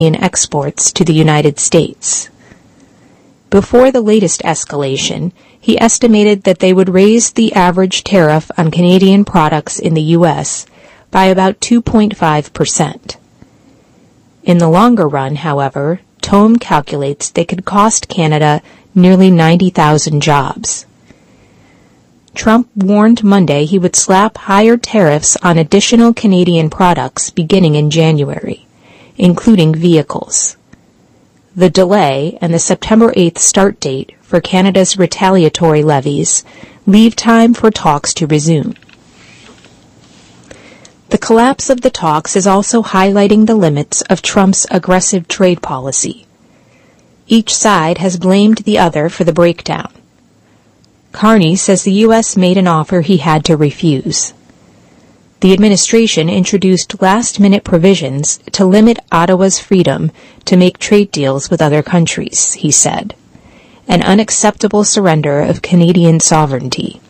exports to the United States. Before the latest escalation, he estimated that they would raise the average tariff on Canadian products in the U.S. by about 2.5%. In the longer run, however, Thom calculates they could cost Canada nearly 90,000 jobs. Trump warned Monday he would slap higher tariffs on additional Canadian products beginning in January, including vehicles. The delay and the September 8th start date for Canada's retaliatory levies leave time for talks to resume. The collapse of the talks is also highlighting the limits of Trump's aggressive trade policy. Each side has blamed the other for the breakdown. Carney says the U.S. made an offer he had to refuse. The administration introduced last-minute provisions to limit Ottawa's freedom to make trade deals with other countries, he said, an unacceptable surrender of Canadian sovereignty.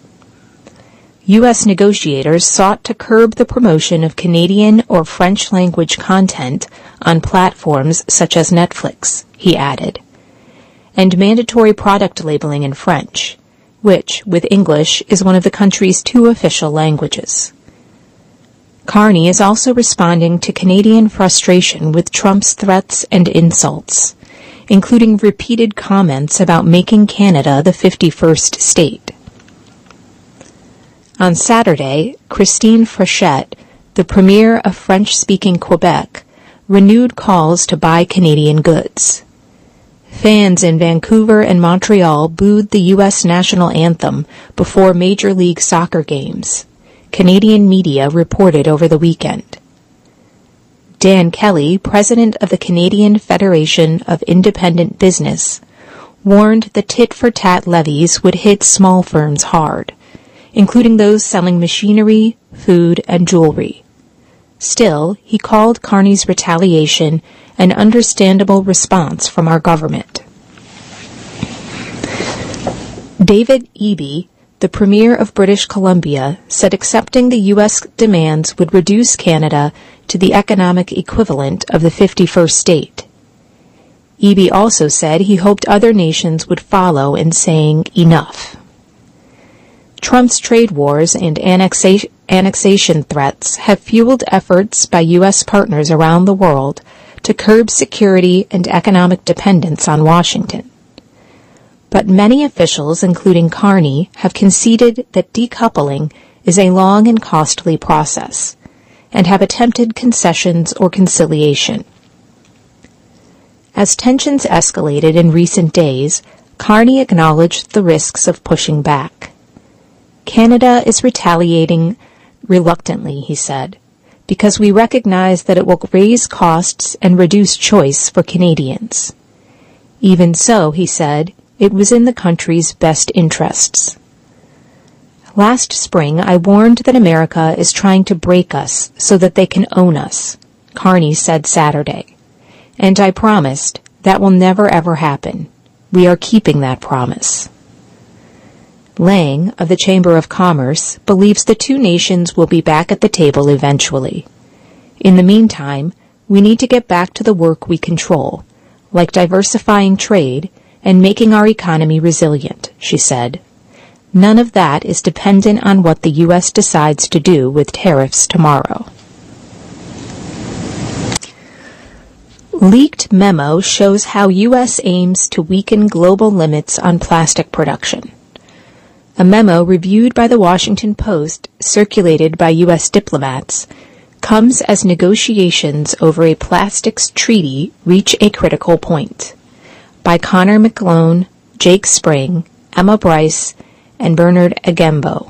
U.S. negotiators sought to curb the promotion of Canadian or French-language content on platforms such as Netflix, he added, and mandatory product labeling in French, which, with English, is one of the country's 2 official languages. Carney is also responding to Canadian frustration with Trump's threats and insults, including repeated comments about making Canada the 51st state. On Saturday, Christine Frechette, the premier of French-speaking Quebec, renewed calls to buy Canadian goods. Fans in Vancouver and Montreal booed the U.S. national anthem before Major League Soccer games, Canadian media reported over the weekend. Dan Kelly, president of the Canadian Federation of Independent Business, warned the tit-for-tat levies would hit small firms hard, including those selling machinery, food, and jewelry. Still, he called Carney's retaliation an understandable response from our government. David Eby, the Premier of British Columbia, said accepting the U.S. demands would reduce Canada to the economic equivalent of the 51st state. Eby also said he hoped other nations would follow in saying enough. Trump's trade wars and annexation threats have fueled efforts by U.S. partners around the world to curb security and economic dependence on Washington. But many officials, including Carney, have conceded that decoupling is a long and costly process, and have attempted concessions or conciliation. As tensions escalated in recent days, Carney acknowledged the risks of pushing back. Canada is retaliating reluctantly, he said, because we recognize that it will raise costs and reduce choice for Canadians. Even so, he said, it was in the country's best interests. Last spring, I warned that America is trying to break us so that they can own us, Carney said Saturday. And I promised that will never ever happen. We are keeping that promise. Lang, of the Chamber of Commerce, believes the 2 nations will be back at the table eventually. In the meantime, we need to get back to the work we control, like diversifying trade and making our economy resilient, she said. None of that is dependent on what the U.S. decides to do with tariffs tomorrow. Leaked memo shows how U.S. aims to weaken global limits on plastic production. A memo reviewed by the Washington Post, circulated by U.S. diplomats, comes as negotiations over a plastics treaty reach a critical point. By Connor McGlone, Jake Spring, Emma Bryce, and Bernard Agembo.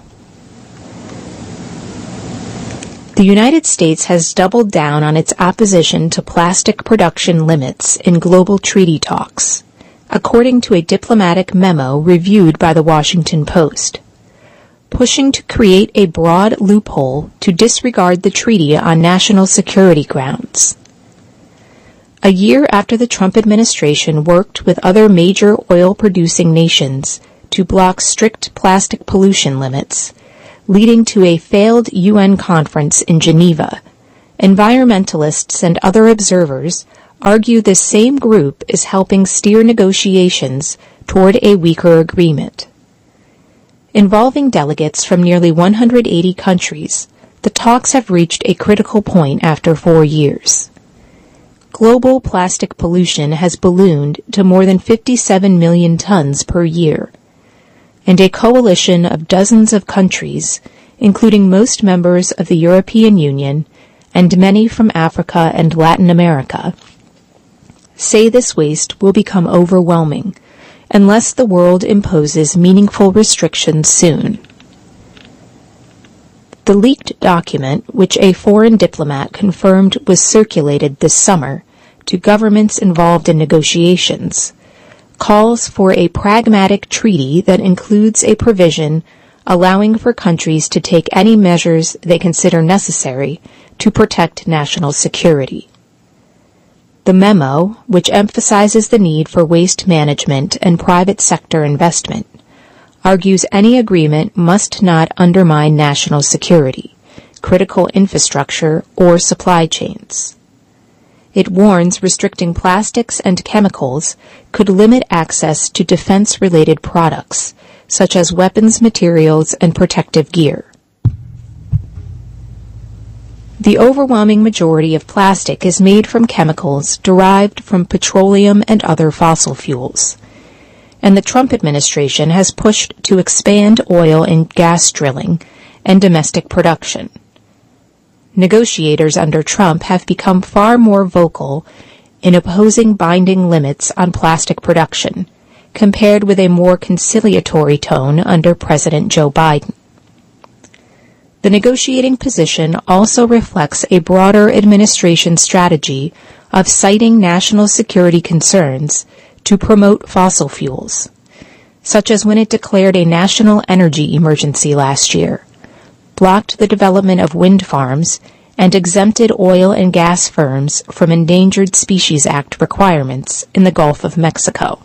The United States has doubled down on its opposition to plastic production limits in global treaty talks, according to a diplomatic memo reviewed by the Washington Post, pushing to create a broad loophole to disregard the treaty on national security grounds. A year after the Trump administration worked with other major oil-producing nations to block strict plastic pollution limits, leading to a failed UN conference in Geneva, environmentalists and other observers argue this same group is helping steer negotiations toward a weaker agreement. Involving delegates from nearly 180 countries, the talks have reached a critical point after 4 years. Global plastic pollution has ballooned to more than 57 million tons per year, and a coalition of dozens of countries, including most members of the European Union and many from Africa and Latin America, say this waste will become overwhelming unless the world imposes meaningful restrictions soon. The leaked document, which a foreign diplomat confirmed was circulated this summer to governments involved in negotiations, calls for a pragmatic treaty that includes a provision allowing for countries to take any measures they consider necessary to protect national security. The memo, which emphasizes the need for waste management and private sector investment, argues any agreement must not undermine national security, critical infrastructure, or supply chains. It warns restricting plastics and chemicals could limit access to defense-related products, such as weapons materials and protective gear. The overwhelming majority of plastic is made from chemicals derived from petroleum and other fossil fuels, and the Trump administration has pushed to expand oil and gas drilling and domestic production. Negotiators under Trump have become far more vocal in opposing binding limits on plastic production, compared with a more conciliatory tone under President Joe Biden. The negotiating position also reflects a broader administration strategy of citing national security concerns to promote fossil fuels, such as when it declared a national energy emergency last year, blocked the development of wind farms, and exempted oil and gas firms from Endangered Species Act requirements in the Gulf of Mexico.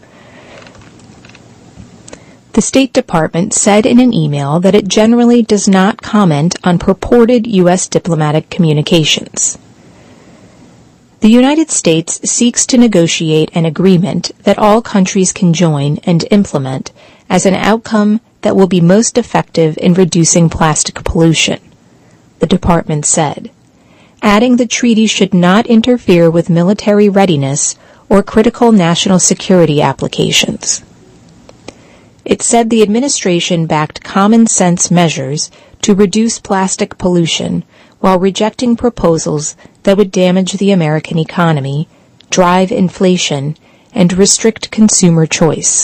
The State Department said in an email that it generally does not comment on purported U.S. diplomatic communications. The United States seeks to negotiate an agreement that all countries can join and implement as an outcome that will be most effective in reducing plastic pollution, the department said, adding the treaty should not interfere with military readiness or critical national security applications. It said the administration backed common-sense measures to reduce plastic pollution while rejecting proposals that would damage the American economy, drive inflation, and restrict consumer choice.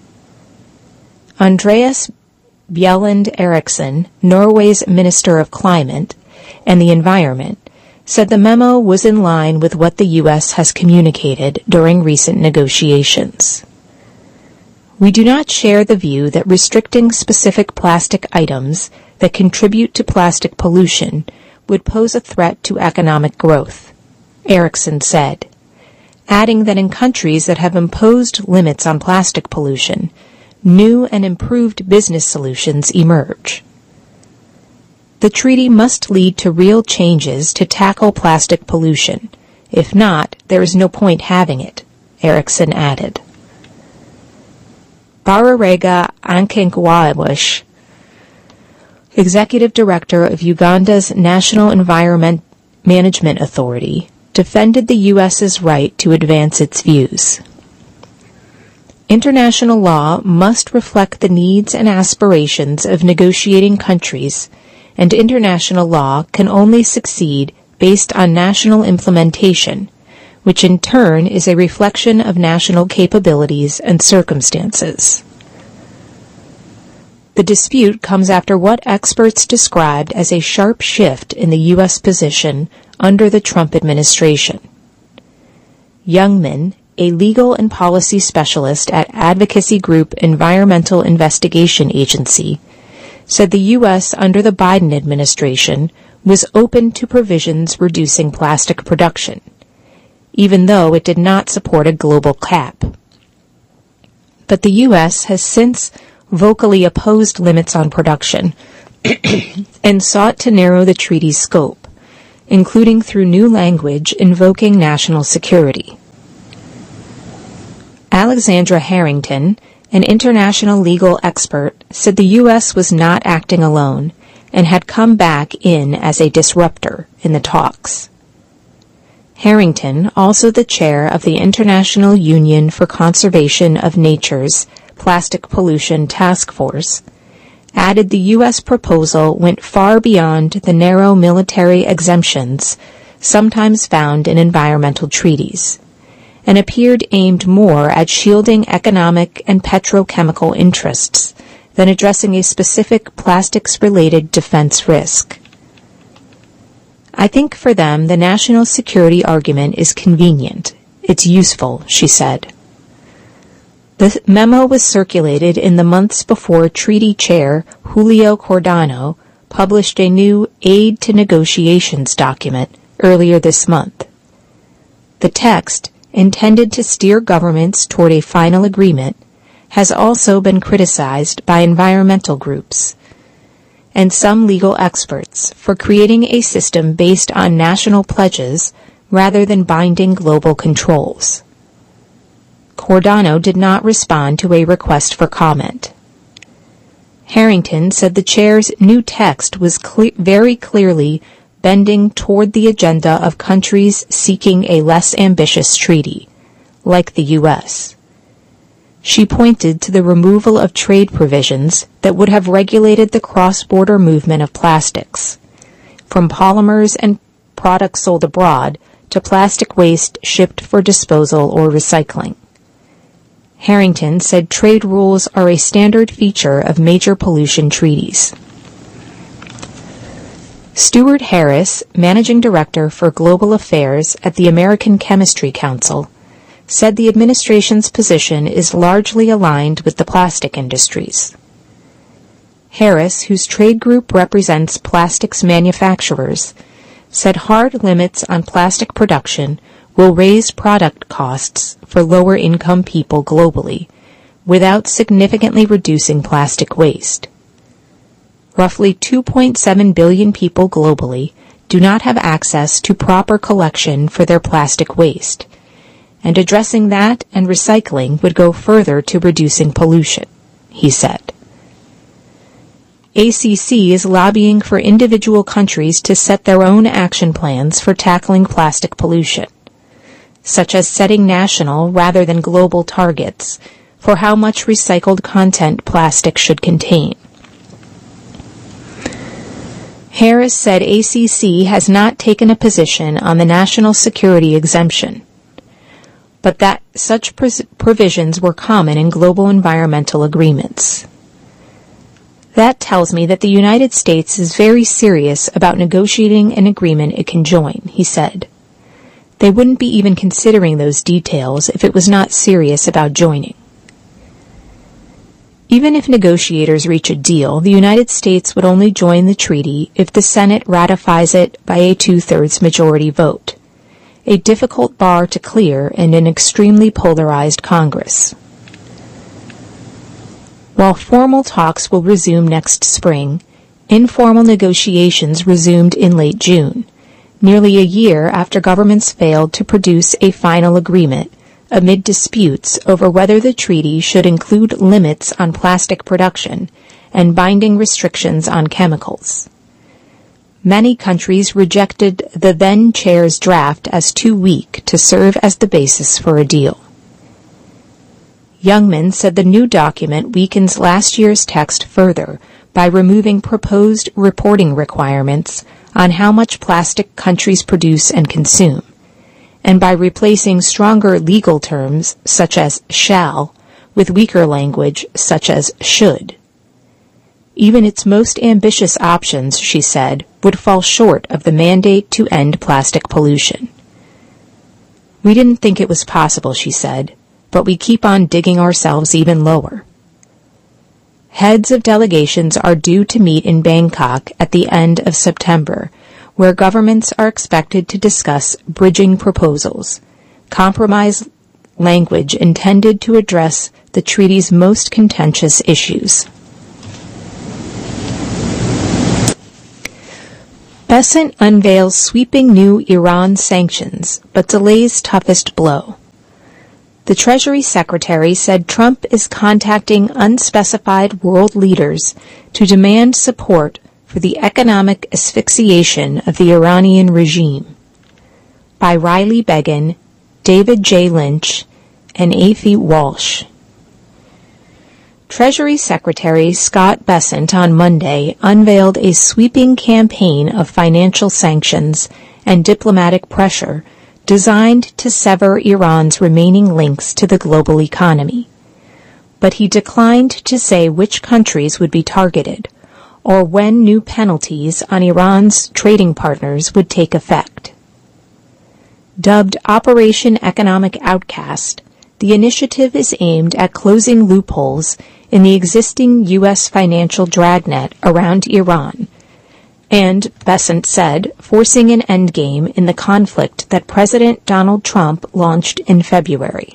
Andreas Bjelland Eriksen, Norway's Minister of Climate and the Environment, said the memo was in line with what the U.S. has communicated during recent negotiations. We do not share the view that restricting specific plastic items that contribute to plastic pollution would pose a threat to economic growth, Eriksen said, adding that in countries that have imposed limits on plastic pollution, new and improved business solutions emerge. The treaty must lead to real changes to tackle plastic pollution. If not, there is no point having it, Eriksen added. Bararega Ankenkwawish, executive director of Uganda's National Environment Management Authority, defended the U.S.'s right to advance its views. International law must reflect the needs and aspirations of negotiating countries, and international law can only succeed based on national implementation, which in turn is a reflection of national capabilities and circumstances. The dispute comes after what experts described as a sharp shift in the U.S. position under the Trump administration. Youngman, a legal and policy specialist at advocacy group Environmental Investigation Agency, said the U.S. under the Biden administration was open to provisions reducing plastic production, even though it did not support a global cap. But the U.S. has since vocally opposed limits on production and sought to narrow the treaty's scope, including through new language invoking national security. Alexandra Harrington, an international legal expert, said the U.S. was not acting alone and had come back in as a disruptor in the talks. Harrington, also the chair of the International Union for Conservation of Nature's Plastic Pollution Task Force, added the U.S. proposal went far beyond the narrow military exemptions sometimes found in environmental treaties, and appeared aimed more at shielding economic and petrochemical interests than addressing a specific plastics-related defense risk. I think for them the national security argument is convenient. It's useful, she said. The memo was circulated in the months before Treaty Chair Julio Cordano published a new Aid to Negotiations document earlier this month. The text, intended to steer governments toward a final agreement, has also been criticized by environmental groups and some legal experts for creating a system based on national pledges rather than binding global controls. Cordano did not respond to a request for comment. Harrington said the chair's new text was very clearly bending toward the agenda of countries seeking a less ambitious treaty, like the U.S. She pointed to the removal of trade provisions that would have regulated the cross-border movement of plastics, from polymers and products sold abroad to plastic waste shipped for disposal or recycling. Harrington said trade rules are a standard feature of major pollution treaties. Stuart Harris, Managing Director for Global Affairs at the American Chemistry Council, said the administration's position is largely aligned with the plastic industries. Harris, whose trade group represents plastics manufacturers, said hard limits on plastic production will raise product costs for lower-income people globally, without significantly reducing plastic waste. Roughly 2.7 billion people globally do not have access to proper collection for their plastic waste, and addressing that and recycling would go further to reducing pollution, he said. ACC is lobbying for individual countries to set their own action plans for tackling plastic pollution, such as setting national rather than global targets for how much recycled content plastic should contain. Harris said ACC has not taken a position on the national security exemption, but that such provisions were common in global environmental agreements. That tells me that the United States is very serious about negotiating an agreement it can join, he said. They wouldn't be even considering those details if it was not serious about joining. Even if negotiators reach a deal, the United States would only join the treaty if the Senate ratifies it by a 2/3 majority vote, a difficult bar to clear in an extremely polarized Congress. While formal talks will resume next spring, informal negotiations resumed in late June, nearly a year after governments failed to produce a final agreement amid disputes over whether the treaty should include limits on plastic production and binding restrictions on chemicals. Many countries rejected the then chair's draft as too weak to serve as the basis for a deal. Youngman said the new document weakens last year's text further by removing proposed reporting requirements on how much plastic countries produce and consume, and by replacing stronger legal terms such as shall with weaker language such as should. Even its most ambitious options, she said, would fall short of the mandate to end plastic pollution. We didn't think it was possible, she said, but we keep on digging ourselves even lower. Heads of delegations are due to meet in Bangkok at the end of September, where governments are expected to discuss bridging proposals, compromise language intended to address the treaty's most contentious issues. Bessent unveils sweeping new Iran sanctions, but delays toughest blow. The Treasury Secretary said Trump is contacting unspecified world leaders to demand support for the economic asphyxiation of the Iranian regime. By Riley Beggin, David J. Lynch, and Afi Walsh. Treasury Secretary Scott Bessent on Monday unveiled a sweeping campaign of financial sanctions and diplomatic pressure designed to sever Iran's remaining links to the global economy. But he declined to say which countries would be targeted or when new penalties on Iran's trading partners would take effect. Dubbed Operation Economic Outcast, the initiative is aimed at closing loopholes in the existing U.S. financial dragnet around Iran, and, Bessent said, forcing an endgame in the conflict that President Donald Trump launched in February.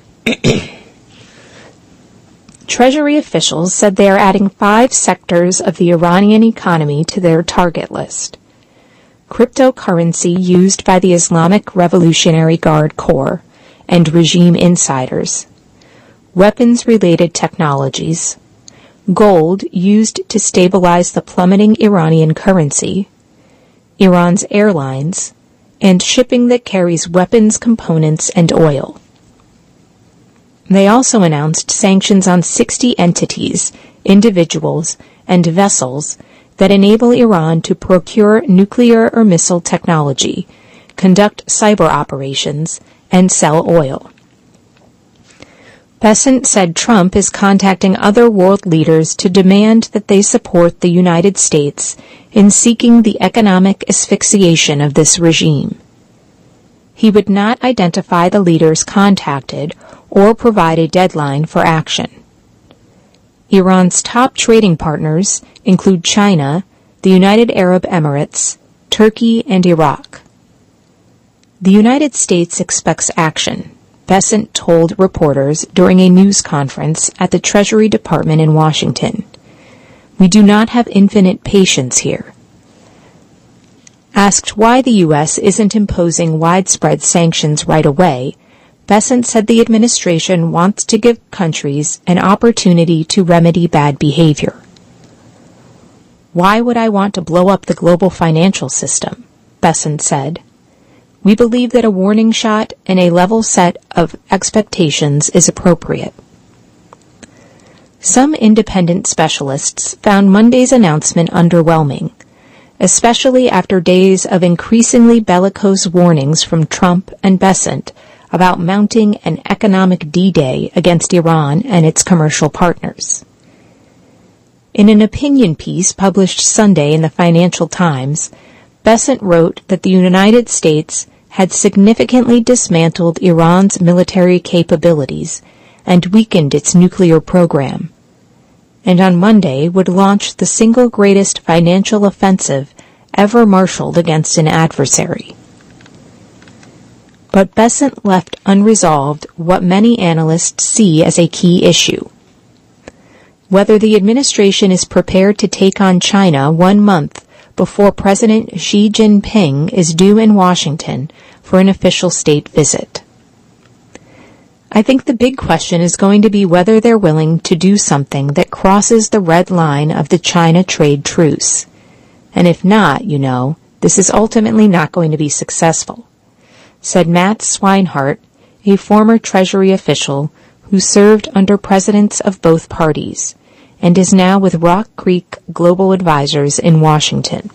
Treasury officials said they are adding 5 sectors of the Iranian economy to their target list. Cryptocurrency used by the Islamic Revolutionary Guard Corps and regime insiders, weapons-related technologies, gold used to stabilize the plummeting Iranian currency, Iran's airlines, and shipping that carries weapons components and oil. They also announced sanctions on 60 entities, individuals, and vessels that enable Iran to procure nuclear or missile technology, conduct cyber operations, and sell oil. Bessent said Trump is contacting other world leaders to demand that they support the United States in seeking the economic asphyxiation of this regime. He would not identify the leaders contacted or provide a deadline for action. Iran's top trading partners include China, the United Arab Emirates, Turkey, and Iraq. The United States expects action, Bessent told reporters during a news conference at the Treasury Department in Washington. We do not have infinite patience here. Asked why the U.S. isn't imposing widespread sanctions right away, Bessent said the administration wants to give countries an opportunity to remedy bad behavior. Why would I want to blow up the global financial system? Bessent said. We believe that a warning shot and a level set of expectations is appropriate. Some independent specialists found Monday's announcement underwhelming, especially after days of increasingly bellicose warnings from Trump and Bessent about mounting an economic D-Day against Iran and its commercial partners. In an opinion piece published Sunday in the Financial Times, Bessent wrote that the United States had significantly dismantled Iran's military capabilities and weakened its nuclear program, and on Monday would launch the single greatest financial offensive ever marshaled against an adversary. But Bessent left unresolved what many analysts see as a key issue: whether the administration is prepared to take on China 1 month before President Xi Jinping is due in Washington for an official state visit. I think the big question is going to be whether they're willing to do something that crosses the red line of the China trade truce. And if not, this is ultimately not going to be successful, said Matt Swinehart, a former Treasury official who served under presidents of both parties and is now with Rock Creek Global Advisors in Washington.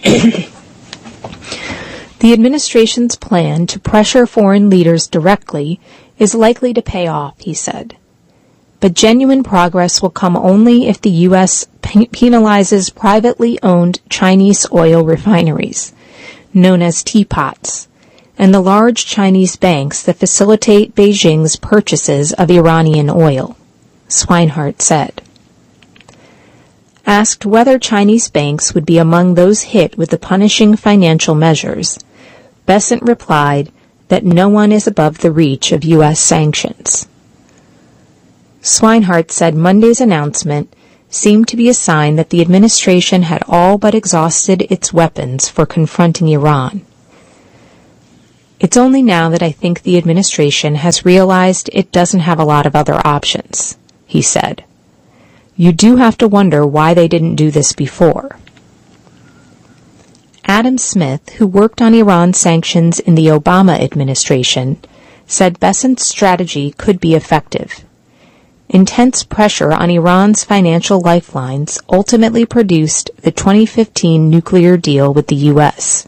The administration's plan to pressure foreign leaders directly is likely to pay off, he said. But genuine progress will come only if the U.S. penalizes privately owned Chinese oil refineries, known as teapots, and the large Chinese banks that facilitate Beijing's purchases of Iranian oil, Swinehart said. Asked whether Chinese banks would be among those hit with the punishing financial measures, Bessent replied that no one is above the reach of U.S. sanctions. Swinehart said Monday's announcement seemed to be a sign that the administration had all but exhausted its weapons for confronting Iran. It's only now that I think the administration has realized it doesn't have a lot of other options, he said. You do have to wonder why they didn't do this before. Adam Smith, who worked on Iran sanctions in the Obama administration, said Bessent's strategy could be effective. Intense pressure on Iran's financial lifelines ultimately produced the 2015 nuclear deal with the U.S.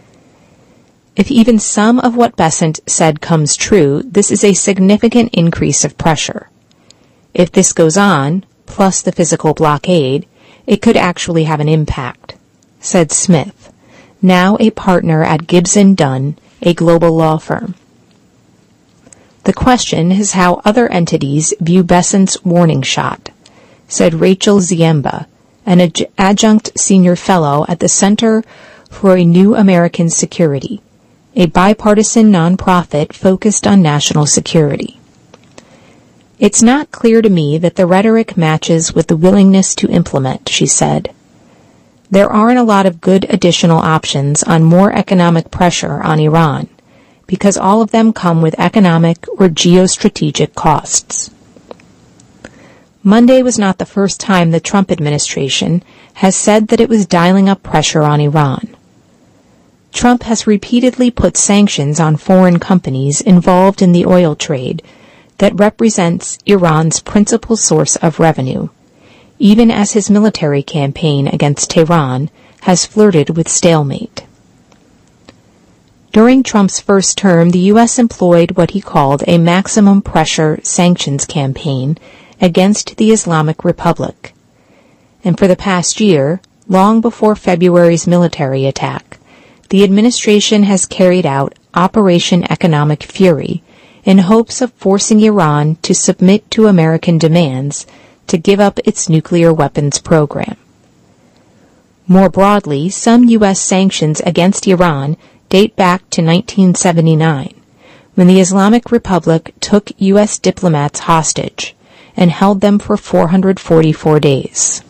If even some of what Bessent said comes true, this is a significant increase of pressure. If this goes on, plus the physical blockade, it could actually have an impact, said Smith, now a partner at Gibson Dunn, a global law firm. The question is how other entities view Bessent's warning shot, said Rachel Ziemba, an adjunct senior fellow at the Center for a New American Security, a bipartisan nonprofit focused on national security. It's not clear to me that the rhetoric matches with the willingness to implement, she said. There aren't a lot of good additional options on more economic pressure on Iran, because all of them come with economic or geostrategic costs. Monday was not the first time the Trump administration has said that it was dialing up pressure on Iran. Trump has repeatedly put sanctions on foreign companies involved in the oil trade that represents Iran's principal source of revenue, even as his military campaign against Tehran has flirted with stalemate. During Trump's first term, the U.S. employed what he called a maximum pressure sanctions campaign against the Islamic Republic. And for the past year, long before February's military attack, the administration has carried out Operation Economic Fury in hopes of forcing Iran to submit to American demands to give up its nuclear weapons program. More broadly, some U.S. sanctions against Iran date back to 1979, when the Islamic Republic took U.S. diplomats hostage and held them for 444 days.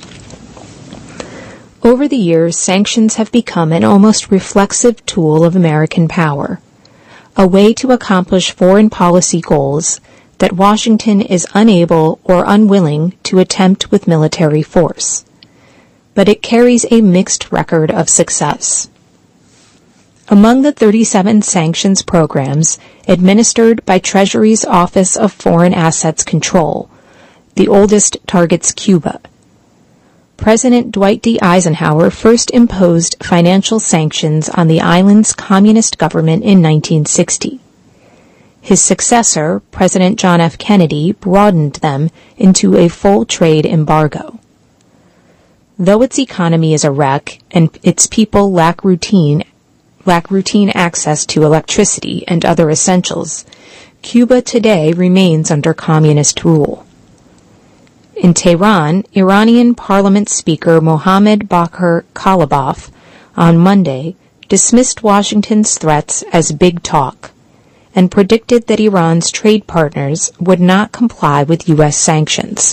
Over the years, sanctions have become an almost reflexive tool of American power, a way to accomplish foreign policy goals that Washington is unable or unwilling to attempt with military force. But it carries a mixed record of success. Among the 37 sanctions programs administered by Treasury's Office of Foreign Assets Control, the oldest targets Cuba. President Dwight D. Eisenhower first imposed financial sanctions on the island's communist government in 1960. His successor, President John F. Kennedy, broadened them into a full trade embargo. Though its economy is a wreck and its people lack routine access to electricity and other essentials, Cuba today remains under communist rule. In Tehran, Iranian Parliament Speaker Mohammad Baghir Khalibaf on Monday dismissed Washington's threats as big talk and predicted that Iran's trade partners would not comply with U.S. sanctions.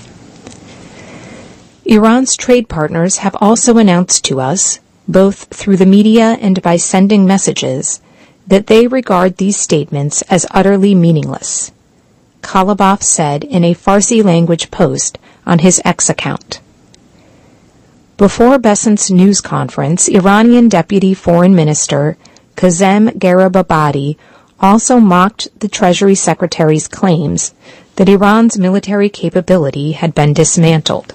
Iran's trade partners have also announced to us, both through the media and by sending messages, that they regard these statements as utterly meaningless, Khalibaf said in a Farsi-language post on his X account. Before Bessent's news conference, Iranian Deputy Foreign Minister Kazem Garibabadi also mocked the Treasury Secretary's claims that Iran's military capability had been dismantled.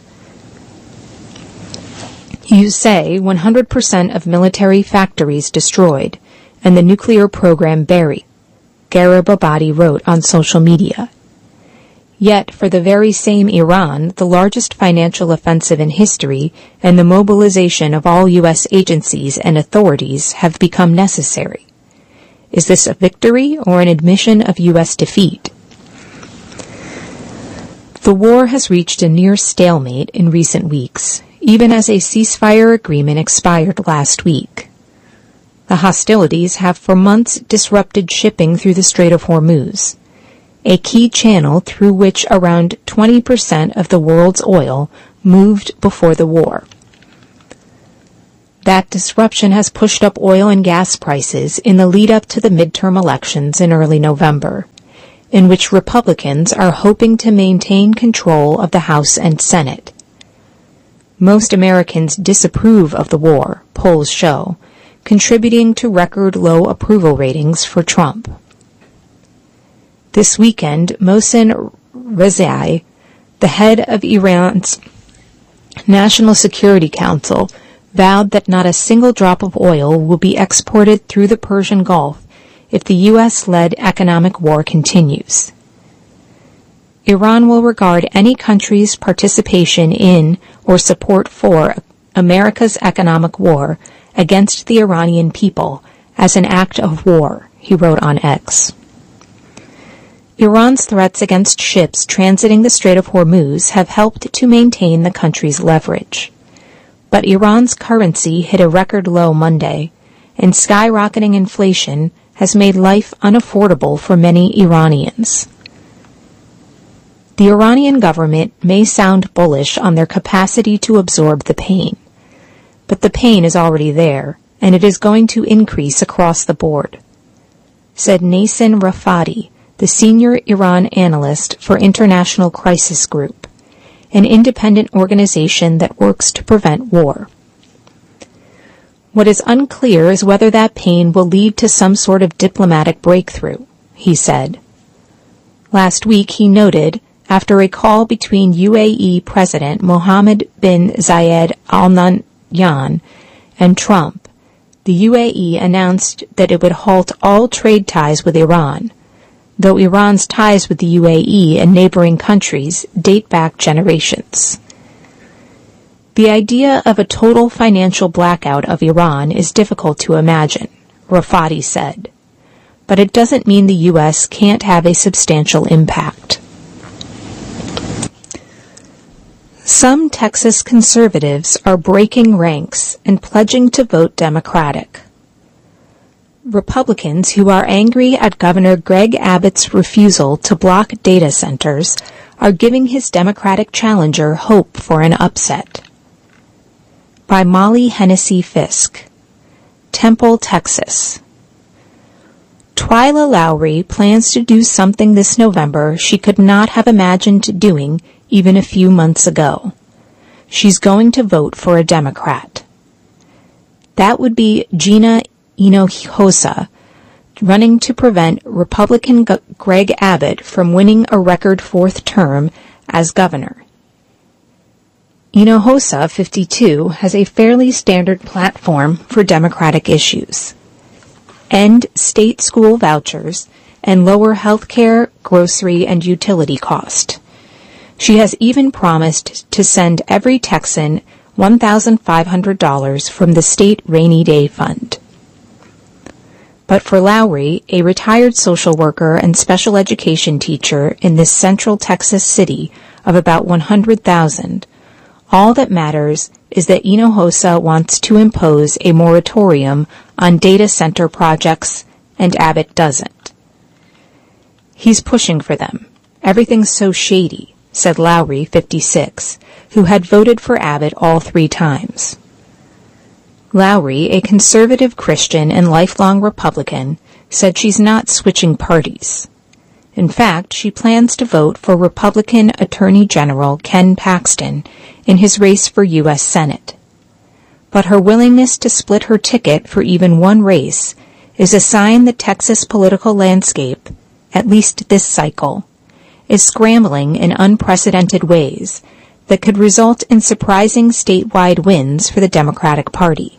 You say 100% of military factories destroyed and the nuclear program buried, Garibabadi wrote on social media. Yet, for the very same Iran, the largest financial offensive in history and the mobilization of all U.S. agencies and authorities have become necessary. Is this a victory or an admission of U.S. defeat? The war has reached a near stalemate in recent weeks, even as a ceasefire agreement expired last week. The hostilities have for months disrupted shipping through the Strait of Hormuz. a key channel through which around 20% of the world's oil moved before the war. That disruption has pushed up oil and gas prices in the lead-up to the midterm elections in early November, in which Republicans are hoping to maintain control of the House and Senate. Most Americans disapprove of the war, polls show, contributing to record-low approval ratings for Trump. This weekend, Mohsen Rezai, the head of Iran's National Security Council, vowed that not a single drop of oil will be exported through the Persian Gulf if the U.S.-led economic war continues. Iran will regard any country's participation in or support for America's economic war against the Iranian people as an act of war, he wrote on X. Iran's threats against ships transiting the Strait of Hormuz have helped to maintain the country's leverage. But Iran's currency hit a record low Monday, and skyrocketing inflation has made life unaffordable for many Iranians. The Iranian government may sound bullish on their capacity to absorb the pain, but the pain is already there, and it is going to increase across the board, said Nassim Rafati, the senior Iran analyst for International Crisis Group, an independent organization that works to prevent war. What is unclear is whether that pain will lead to some sort of diplomatic breakthrough, he said. Last week he noted, after a call between UAE President Mohammed bin Zayed Al Nahyan and Trump, the UAE announced that it would halt all trade ties with Iran, though Iran's ties with the UAE and neighboring countries date back generations. The idea of a total financial blackout of Iran is difficult to imagine, Rafati said, but it doesn't mean the U.S. can't have a substantial impact. Some Texas conservatives are breaking ranks and pledging to vote Democratic. Republicans who are angry at Governor Greg Abbott's refusal to block data centers are giving his Democratic challenger hope for an upset. By Molly Hennessy Fisk, Temple, Texas. Twyla Lowry plans to do something this November she could not have imagined doing even a few months ago. She's going to vote for a Democrat. That would be Gina Hinojosa, running to prevent Republican Greg Abbott from winning a record fourth term as governor. Hinojosa, 52, has a fairly standard platform for Democratic issues: end state school vouchers and lower health care, grocery, and utility cost. She has even promised to send every Texan $1,500 from the state rainy day fund. But for Lowry, a retired social worker and special education teacher in this central Texas city of about 100,000, all that matters is that Hinojosa wants to impose a moratorium on data center projects, and Abbott doesn't. He's pushing for them. Everything's so shady, said Lowry, 56, who had voted for Abbott all 3 times. Lowry, a conservative Christian and lifelong Republican, said she's not switching parties. In fact, she plans to vote for Republican Attorney General Ken Paxton in his race for U.S. Senate. But her willingness to split her ticket for even one race is a sign the Texas political landscape, at least this cycle, is scrambling in unprecedented ways that could result in surprising statewide wins for the Democratic Party.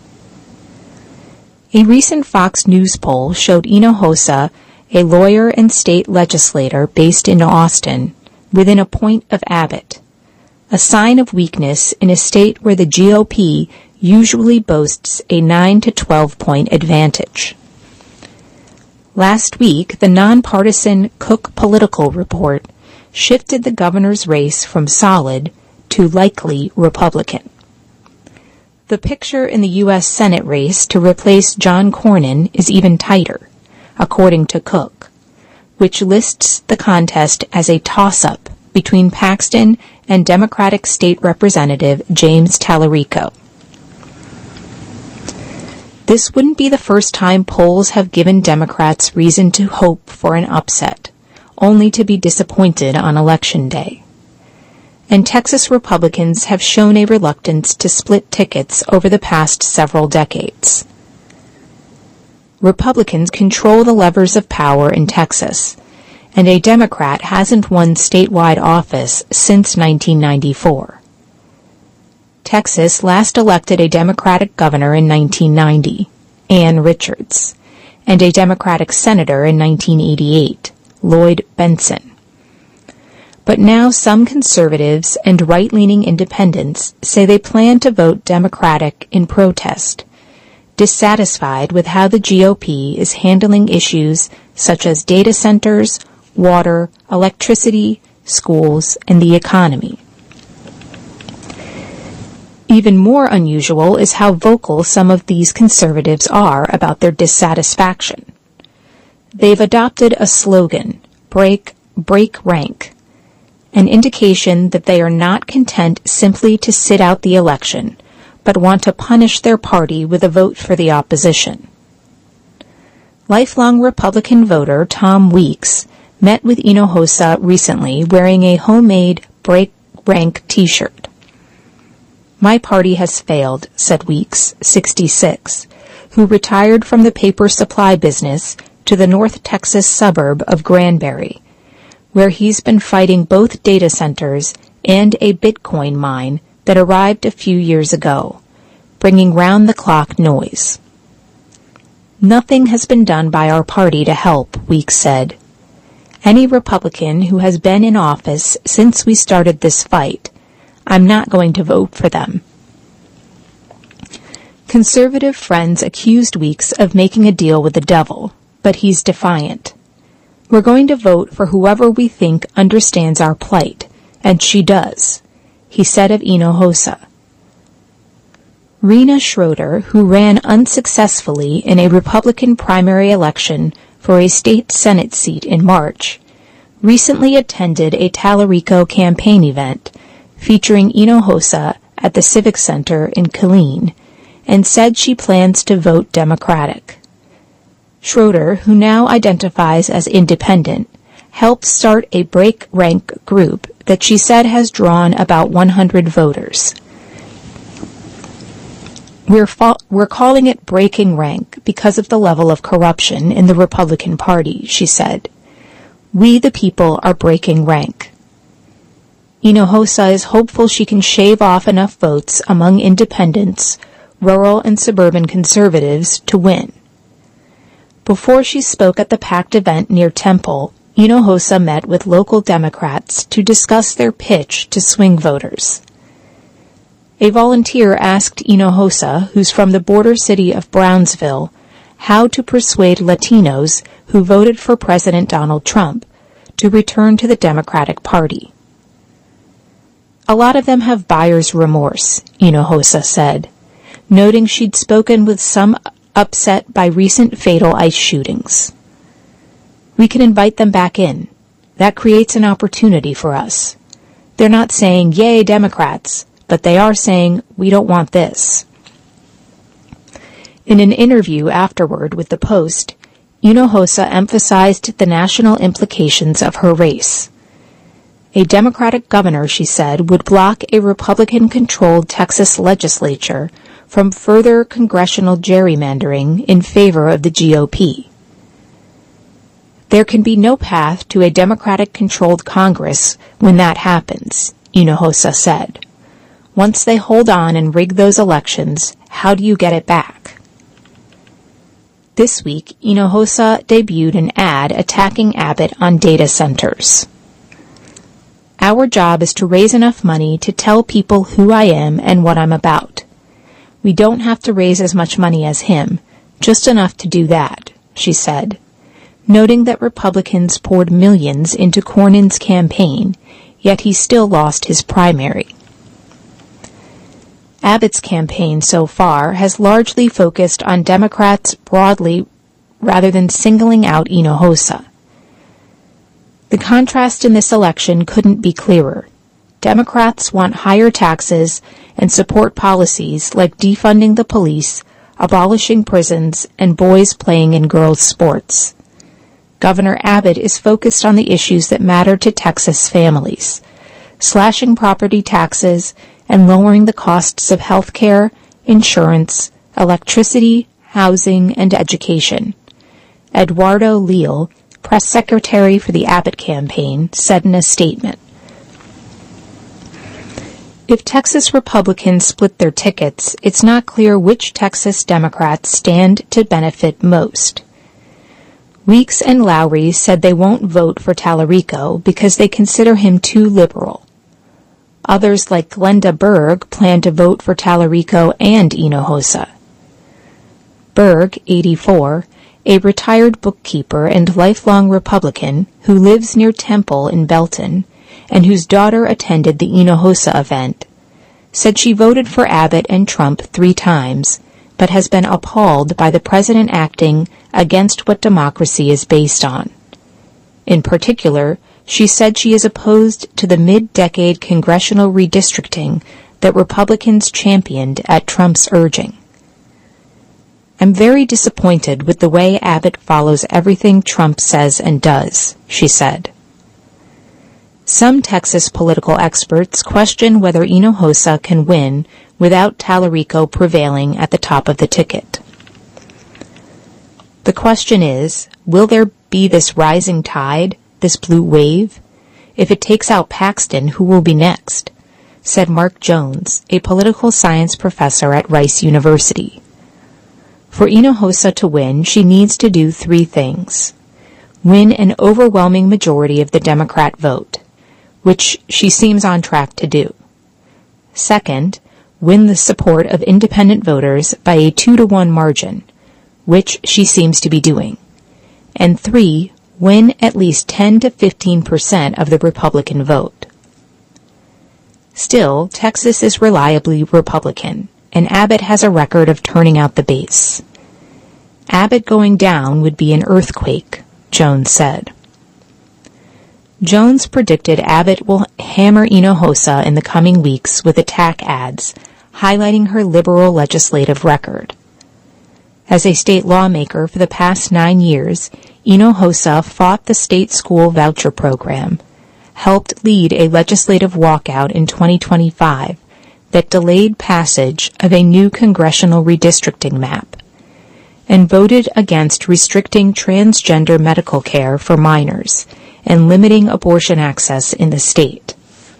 A recent Fox News poll showed Hinojosa, a lawyer and state legislator based in Austin, within a point of Abbott, a sign of weakness in a state where the GOP usually boasts a 9 to 12-point advantage. Last week, the nonpartisan Cook Political Report shifted the governor's race from solid to likely Republican. The picture in the U.S. Senate race to replace John Cornyn is even tighter, according to Cook, which lists the contest as a toss-up between Paxton and Democratic State Representative James Tallarico. This wouldn't be the first time polls have given Democrats reason to hope for an upset, only to be disappointed on Election Day. And Texas Republicans have shown a reluctance to split tickets over the past several decades. Republicans control the levers of power in Texas, and a Democrat hasn't won statewide office since 1994. Texas last elected a Democratic governor in 1990, Ann Richards, and a Democratic senator in 1988, Lloyd Bentsen. But now some conservatives and right-leaning independents say they plan to vote Democratic in protest, dissatisfied with how the GOP is handling issues such as data centers, water, electricity, schools, and the economy. Even more unusual is how vocal some of these conservatives are about their dissatisfaction. They've adopted a slogan, break rank, an indication that they are not content simply to sit out the election, but want to punish their party with a vote for the opposition. Lifelong Republican voter Tom Weeks met with Hinojosa recently wearing a homemade break rank t-shirt. "My party has failed," said Weeks, 66, who retired from the paper supply business to the North Texas suburb of Granbury, where he's been fighting both data centers and a Bitcoin mine that arrived a few years ago, bringing round-the-clock noise. "Nothing has been done by our party to help," Weeks said. "Any Republican who has been in office since we started this fight, I'm not going to vote for them." Conservative friends accused Weeks of making a deal with the devil, but he's defiant. "We're going to vote for whoever we think understands our plight, and she does," he said of Hinojosa. Rena Schroeder, who ran unsuccessfully in a Republican primary election for a state Senate seat in March, recently attended a Tallarico campaign event featuring Hinojosa at the Civic Center in Killeen, and said she plans to vote Democratic. Schroeder, who now identifies as independent, helped start a break rank group that she said has drawn about 100 voters. We're calling it breaking rank because of the level of corruption in the Republican Party," she said. "We, the people, are breaking rank." Hinojosa is hopeful she can shave off enough votes among independents, rural and suburban conservatives to win. Before she spoke at the packed event near Temple, Hinojosa met with local Democrats to discuss their pitch to swing voters. A volunteer asked Hinojosa, who's from the border city of Brownsville, how to persuade Latinos who voted for President Donald Trump to return to the Democratic Party. "A lot of them have buyer's remorse," Hinojosa said, noting she'd spoken with some upset by recent fatal ICE shootings. "We can invite them back in. That creates an opportunity for us. They're not saying, 'Yay, Democrats,' but they are saying, 'We don't want this.'" In an interview afterward with the Post, Hinojosa emphasized the national implications of her race. A Democratic governor, she said, would block a Republican-controlled Texas legislature from further congressional gerrymandering in favor of the GOP. "There can be no path to a Democratic-controlled Congress when that happens," Hinojosa said. "Once they hold on and rig those elections, how do you get it back?" This week, Hinojosa debuted an ad attacking Abbott on data centers. "Our job is to raise enough money to tell people who I am and what I'm about. We don't have to raise as much money as him, just enough to do that," she said, noting that Republicans poured millions into Cornyn's campaign, yet he still lost his primary. Abbott's campaign so far has largely focused on Democrats broadly rather than singling out Hinojosa. contrast in this election couldn't be clearer. Democrats want higher taxes and support policies like defunding the police, abolishing prisons, and boys playing in girls' sports. Governor Abbott is focused on the issues that matter to Texas families, slashing property taxes and lowering the costs of health care, insurance, electricity, housing, and education. Eduardo Leal, press secretary for the Abbott campaign, said in a statement, "If Texas Republicans split their tickets, it's not clear which Texas Democrats stand to benefit most." Weeks and Lowry said they won't vote for Tallarico because they consider him too liberal. Others like Glenda Berg plan to vote for Tallarico and Hinojosa. Berg, 84, a retired bookkeeper and lifelong Republican who lives near Temple in Belton and whose daughter attended the Hinojosa event, said she voted for Abbott and Trump 3 times, but has been appalled by the president acting against what democracy is based on. In particular, she said she is opposed to the mid-decade congressional redistricting that Republicans championed at Trump's urging. "I'm very disappointed with the way Abbott follows everything Trump says and does," she said. Some Texas political experts question whether Hinojosa can win without Tallarico prevailing at the top of the ticket. The question is, will there be this rising tide, this blue wave? If it takes out Paxton, who will be next? Said Mark Jones, a political science professor at Rice University. For Hinojosa to win, she needs to do 3 things. Win an overwhelming majority of the Democrat vote, which she seems on track to do. Second, win the support of independent voters by a 2-to-1 margin, which she seems to be doing. And 3, win at least 10 to 15% of the Republican vote. Still, Texas is reliably Republican, and Abbott has a record of turning out the base. Abbott going down would be an earthquake, Jones said. Jones predicted Abbott will hammer Hinojosa in the coming weeks with attack ads, highlighting her liberal legislative record. As a state lawmaker for the past 9 years, Hinojosa fought the state school voucher program, helped lead a legislative walkout in 2025 that delayed passage of a new congressional redistricting map, and voted against restricting transgender medical care for minors and limiting abortion access in the state.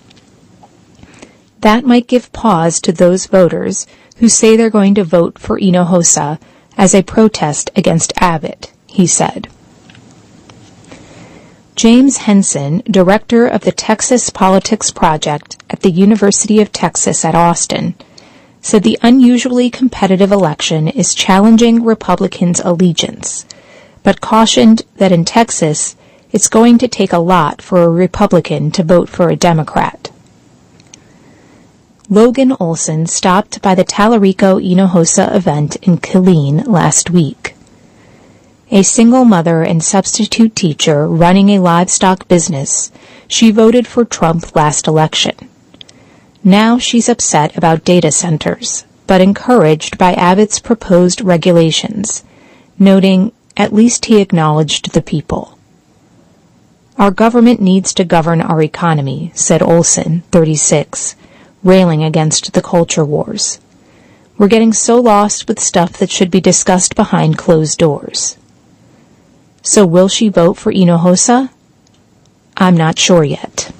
That might give pause to those voters who say they're going to vote for Hinojosa as a protest against Abbott, he said. James Henson, director of the Texas Politics Project at the University of Texas at Austin, said the unusually competitive election is challenging Republicans' allegiance, but cautioned that in Texas, it's going to take a lot for a Republican to vote for a Democrat. Logan Olson stopped by the Tallarico-Hinojosa event in Killeen last week. A single mother and substitute teacher running a livestock business, she voted for Trump last election. Now she's upset about data centers, but encouraged by Abbott's proposed regulations, noting, "At least he acknowledged the people." "Our government needs to govern our economy," said Olson, 36, railing against the culture wars. "We're getting so lost with stuff that should be discussed behind closed doors." So will she vote for Hinojosa? I'm not sure yet.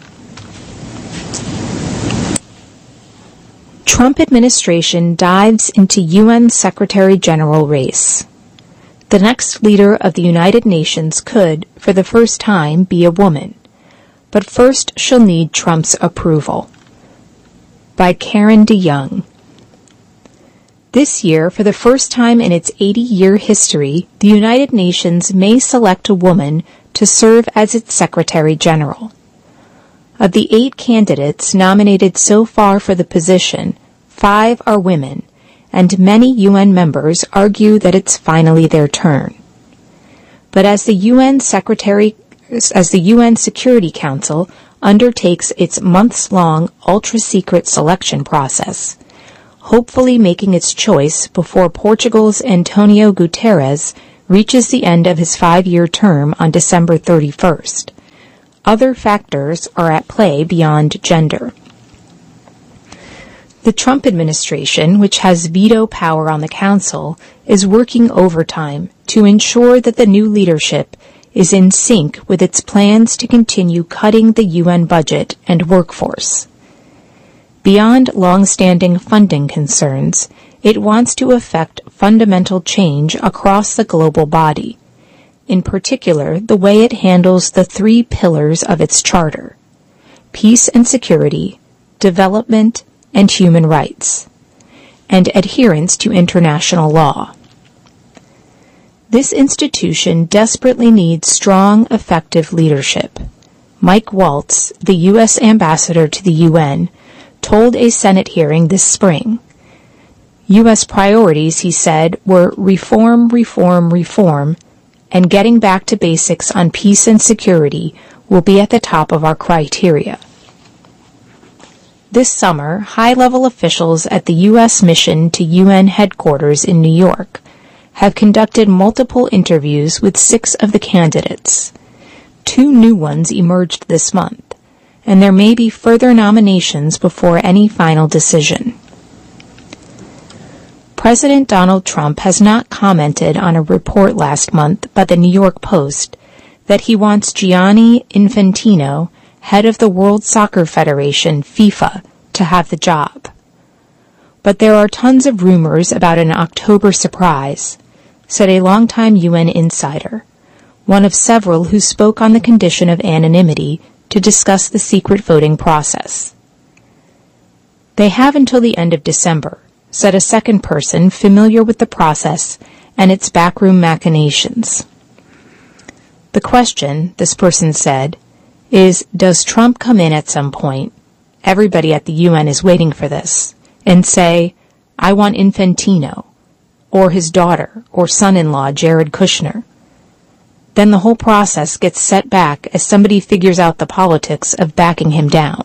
Trump administration dives into UN Secretary General race. The next leader of the United Nations could, for the first time, be a woman. But first she'll need Trump's approval. By Karen DeYoung. This year, for the first time in its 80-year history, the United Nations may select a woman to serve as its Secretary General. Of the 8 candidates nominated so far for the position, 5 are women, and many UN members argue that it's finally their turn. But as the UN Secretary as the UN Security Council undertakes its months-long ultra-secret selection process, hopefully making its choice before Portugal's Antonio Guterres reaches the end of his 5-year term on December 31st. Other factors are at play beyond gender. The Trump administration, which has veto power on the council, is working overtime to ensure that the new leadership is in sync with its plans to continue cutting the UN budget and workforce. Beyond long-standing funding concerns, it wants to effect fundamental change across the global body, in particular the way it handles the 3 pillars of its charter: peace and security, development, and human rights, and adherence to international law. This institution desperately needs strong, effective leadership. Mike Waltz, the U.S. ambassador to the UN, told a Senate hearing this spring. U.S. priorities, he said, were reform, reform, reform, and getting back to basics on peace and security will be at the top of our criteria. This summer, high-level officials at the U.S. mission to UN headquarters in New York have conducted multiple interviews with 6 of the candidates. 2 new ones emerged this month, and there may be further nominations before any final decision. President Donald Trump has not commented on a report last month by the New York Post that he wants Gianni Infantino, head of the World Soccer Federation, FIFA, to have the job. But there are tons of rumors about an October surprise, said a longtime UN insider, one of several who spoke on the condition of anonymity to discuss the secret voting process. They have until the end of December, said a second person familiar with the process and its backroom machinations. The question, this person said, is, does Trump come in at some point, everybody at the UN is waiting for this, and say, I want Infantino, or his daughter or son-in-law Jared Kushner? Then the whole process gets set back as somebody figures out the politics of backing him down.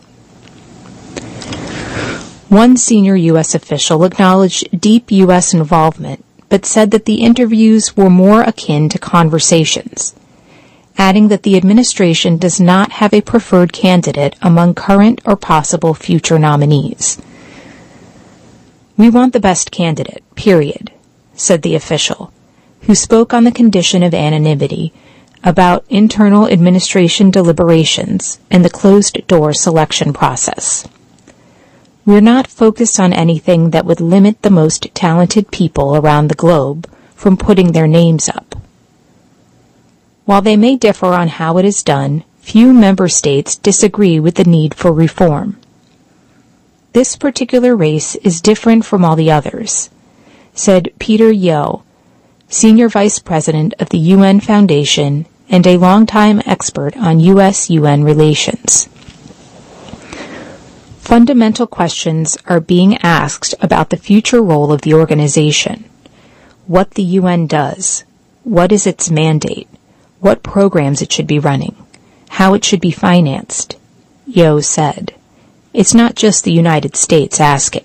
One senior U.S. official acknowledged deep U.S. involvement, but said that the interviews were more akin to conversations, adding that the administration does not have a preferred candidate among current or possible future nominees. We want the best candidate, period, said the official, who spoke on the condition of anonymity about internal administration deliberations and the closed-door selection process. We're not focused on anything that would limit the most talented people around the globe from putting their names up. While they may differ on how it is done, few member states disagree with the need for reform. This particular race is different from all the others, said Peter Yeo, Senior Vice President of the UN Foundation and a longtime expert on U.S.-UN relations. Fundamental questions are being asked about the future role of the organization, what the UN does, what is its mandate, what programs it should be running, how it should be financed, Yeo said. It's not just the United States asking.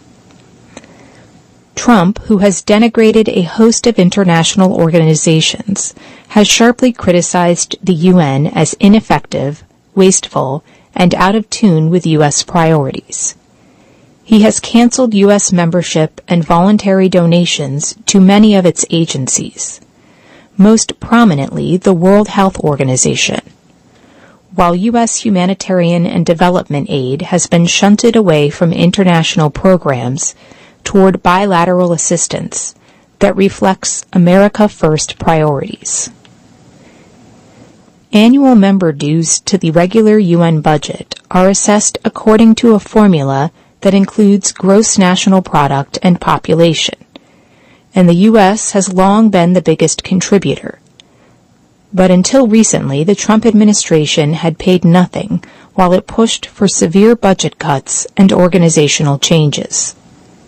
Trump, who has denigrated a host of international organizations, has sharply criticized the UN as ineffective, wasteful, and out of tune with U.S. priorities. He has canceled U.S. membership and voluntary donations to many of its agencies, most prominently the World Health Organization, while U.S. humanitarian and development aid has been shunted away from international programs toward bilateral assistance that reflects America First priorities. Annual member dues to the regular UN budget are assessed according to a formula that includes gross national product and population, and the U.S. has long been the biggest contributor. But until recently, the Trump administration had paid nothing while it pushed for severe budget cuts and organizational changes.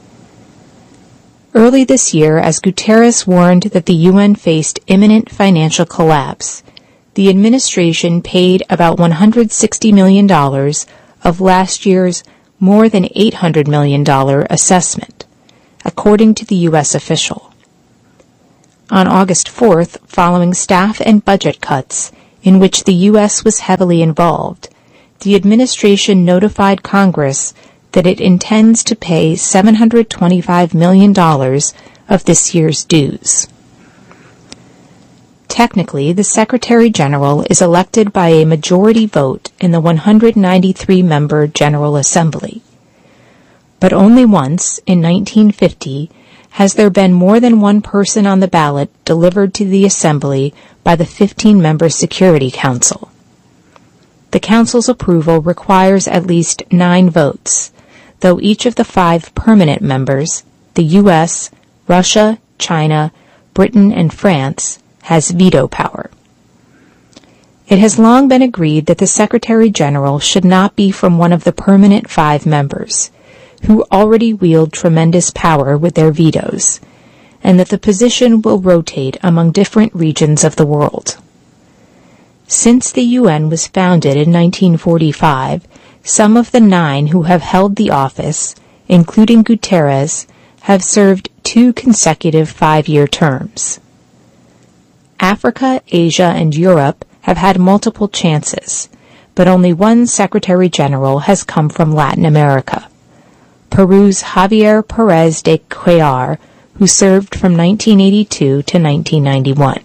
Early this year, as Guterres warned that the UN faced imminent financial collapse, the administration paid about $160 million of last year's more than $800 million assessment, according to the U.S. official. On August 4th, following staff and budget cuts, in which the U.S. was heavily involved, the administration notified Congress that it intends to pay $725 million of this year's dues. Technically, the Secretary General is elected by a majority vote in the 193-member General Assembly. But only once, in 1950, has there been more than one person on the ballot delivered to the Assembly by the 15-member Security Council. The Council's approval requires at least 9 votes, though each of the 5 permanent members, the U.S., Russia, China, Britain, and France, has veto power. It has long been agreed that the Secretary General should not be from one of the permanent 5 members, who already wield tremendous power with their vetoes, and that the position will rotate among different regions of the world. Since the UN was founded in 1945, some of the 9 who have held the office, including Guterres, have served 2 consecutive 5-year terms. Africa, Asia, and Europe have had multiple chances, but only one Secretary General has come from Latin America. Peru's Javier Pérez de Cuellar, who served from 1982 to 1991.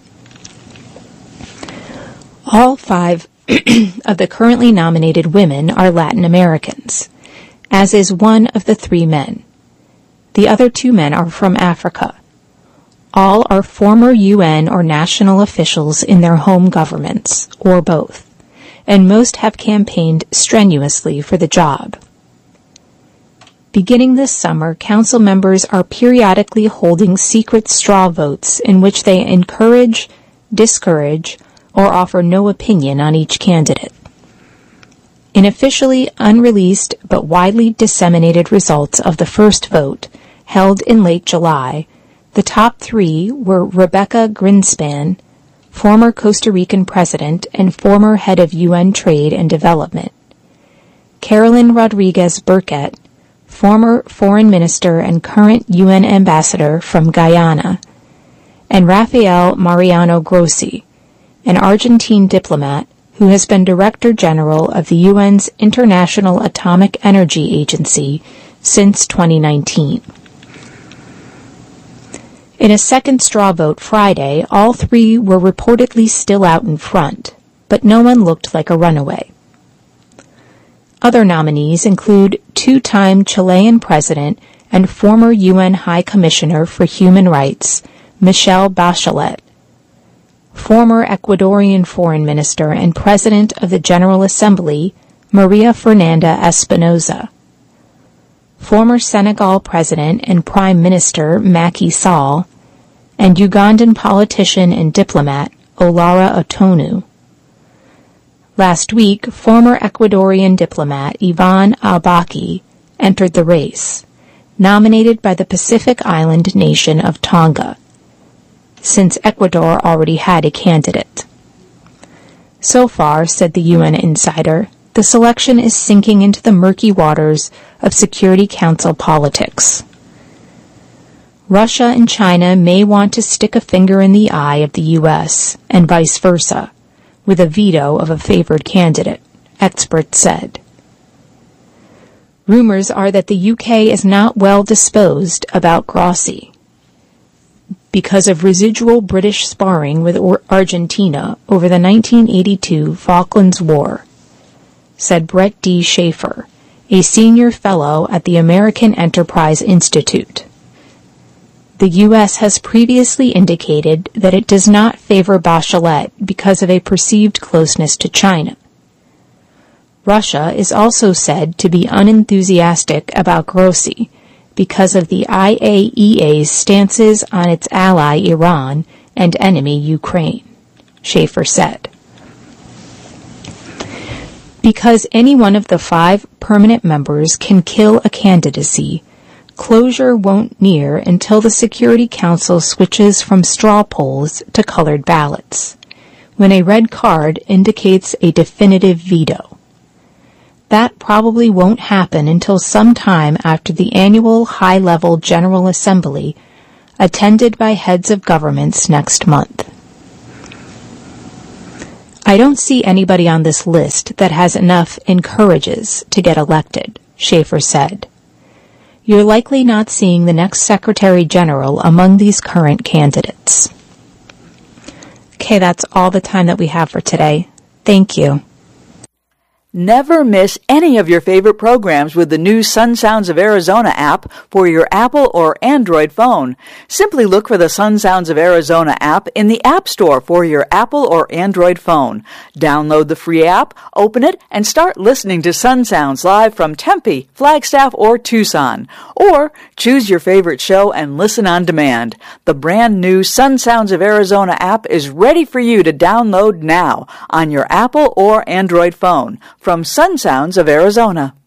All 5 of the currently nominated women are Latin Americans, as is one of the 3 men. The other 2 men are from Africa. All are former UN or national officials in their home governments, or both, and most have campaigned strenuously for the job. Beginning this summer, Council members are periodically holding secret straw votes in which they encourage, discourage, or offer no opinion on each candidate. In officially unreleased but widely disseminated results of the first vote, held in late July, the top 3 were Rebecca Grinspan, former Costa Rican president and former head of UN Trade and Development, Carolyn Rodriguez Burkett, former foreign minister and current UN ambassador from Guyana, and Rafael Mariano Grossi, an Argentine diplomat who has been Director General of the UN's International Atomic Energy Agency since 2019. In a second straw vote Friday, all 3 were reportedly still out in front, but no one looked like a runaway. Other nominees include 2-time Chilean President and former UN High Commissioner for Human Rights, Michelle Bachelet, former Ecuadorian Foreign Minister and President of the General Assembly, Maria Fernanda Espinosa, former Senegal President and Prime Minister Macky Sall, and Ugandan politician and diplomat Olara Otonu. Last week, former Ecuadorian diplomat Ivan Albaki entered the race, nominated by the Pacific island nation of Tonga, since Ecuador already had a candidate. So far, said the UN insider, the selection is sinking into the murky waters of Security Council politics. Russia and China may want to stick a finger in the eye of the U.S., and vice versa, with a veto of a favored candidate, experts said. Rumors are that the UK is not well disposed about Grossi because of residual British sparring with Argentina over the 1982 Falklands War, said Brett D. Schaefer, a senior fellow at the American Enterprise Institute. The U.S. has previously indicated that it does not favor Bachelet because of a perceived closeness to China. Russia is also said to be unenthusiastic about Grossi because of the IAEA's stances on its ally Iran and enemy Ukraine, Schaefer said. Because any one of the 5 permanent members can kill a candidacy, closure won't near until the Security Council switches from straw polls to colored ballots, when a red card indicates a definitive veto. That probably won't happen until sometime after the annual high-level General Assembly, attended by heads of governments next month. I don't see anybody on this list that has enough encourages to get elected, Schaefer said. You're likely not seeing the next Secretary General among these current candidates. Okay, that's all the time that we have for today. Thank you. Never miss any of your favorite programs with the new Sun Sounds of Arizona app for your Apple or Android phone. Simply look for the Sun Sounds of Arizona app in the App Store for your Apple or Android phone. Download the free app, open it, and start listening to Sun Sounds live from Tempe, Flagstaff, or Tucson. Or choose your favorite show and listen on demand. The brand new Sun Sounds of Arizona app is ready for you to download now on your Apple or Android phone. From Sun Sounds of Arizona.